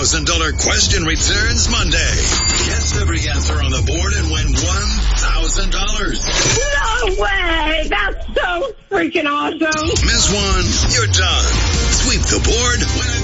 $1,000 question returns Monday. Guess every answer on the board and win $1,000. No way! That's so freaking awesome. Miss one, you're done. Sweep the board, win